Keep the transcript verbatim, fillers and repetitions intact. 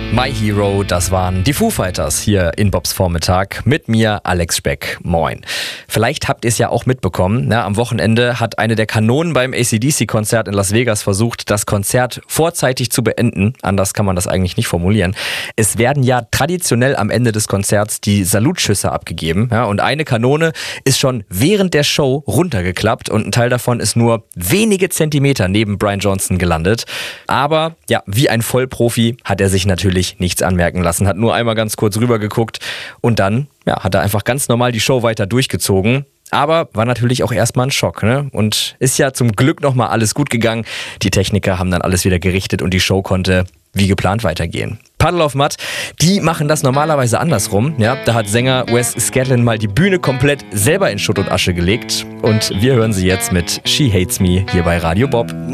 My Hero, das waren die Foo Fighters hier in Bobs Vormittag mit mir, Alex Speck. Moin. Vielleicht habt ihr es ja auch mitbekommen, ne? Am Wochenende hat eine der Kanonen beim A C D C-Konzert in Las Vegas versucht, das Konzert vorzeitig zu beenden. Anders kann man das eigentlich nicht formulieren. Es werden ja traditionell am Ende des Konzerts die Salutschüsse abgegeben. Ja? Und eine Kanone ist schon während der Show runtergeklappt und ein Teil davon ist nur wenige Zentimeter neben Brian Johnson gelandet. Aber ja, wie ein Vollprofi hat er sich natürlich nichts anmerken lassen, hat nur einmal ganz kurz rüber geguckt und dann ja, hat er einfach ganz normal die Show weiter durchgezogen. Aber war natürlich auch erstmal ein Schock, ne? Und ist ja zum Glück nochmal alles gut gegangen. Die Techniker haben dann alles wieder gerichtet und die Show konnte wie geplant weitergehen. Puddle of Mudd, die machen das normalerweise andersrum. Ja, da hat Sänger Wes Scantlin mal die Bühne komplett selber in Schutt und Asche gelegt. Und wir hören sie jetzt mit She Hates Me hier bei Radio Bob.